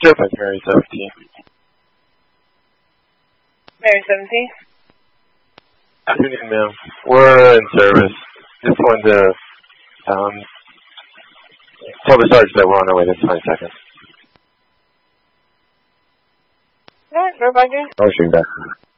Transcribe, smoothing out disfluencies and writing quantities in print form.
Surface Mary 17. Mary 17. Afternoon, ma'am. We're in service. Just wanted to tell the sergeant that we're on our way. That's 5 seconds. Alright, go back in. I'll shoot back.